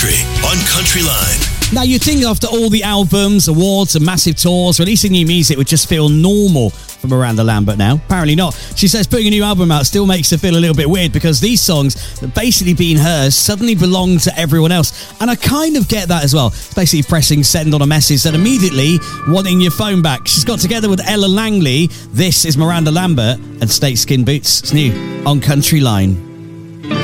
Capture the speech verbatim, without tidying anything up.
country on Country Line. Now, you'd think after all the albums, awards and massive tours, releasing new music would just feel normal for Miranda Lambert now. Apparently not. She says putting a new album out still makes her feel a little bit weird because these songs that basically being hers suddenly belong to everyone else. And I kind of get that as well. It's basically pressing send on a message and immediately wanting your phone back. She's got together with Ella Langley. This is Miranda Lambert and Snake Skin Boots. It's new on Country Line.